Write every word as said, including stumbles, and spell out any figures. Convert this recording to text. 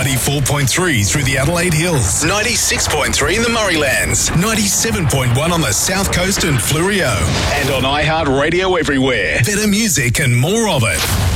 ninety-four point three through the Adelaide Hills, ninety-six point three in the Murraylands, ninety-seven point one on the South Coast and Fleurieu, and on iHeartRadio everywhere. Better music and more of it.